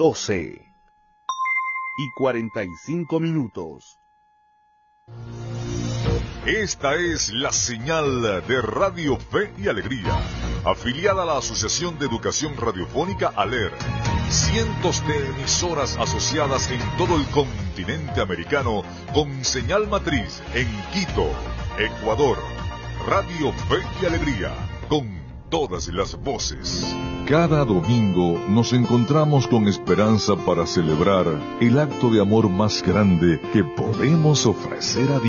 12:45. Esta es la señal de Radio Fe y Alegría, afiliada a la Asociación de Educación Radiofónica ALER. Cientos de emisoras asociadas en todo el continente americano con señal matriz en Quito, Ecuador. Radio Fe y Alegría, con todas las voces. Cada domingo nos encontramos con esperanza para celebrar el acto de amor más grande que podemos ofrecer a Dios.